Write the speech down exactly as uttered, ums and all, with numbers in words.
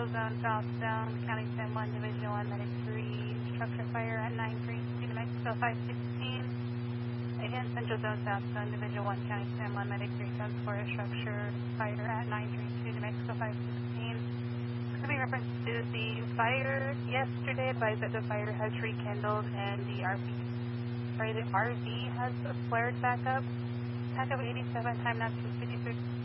Central Zone southbound, County ten one, Division one, Medic three, structure fire at nine three two, New Mexico five sixteen. Again, Central Zone southbound, Division one, County ten one, Medic three, transport structure fire at nine three two, New Mexico five sixteen. Could be reference to the fire yesterday, advised that the fire has rekindled and the R V, sorry, the R V has flared back up. Back up eighty-seven, time now two fifty-six.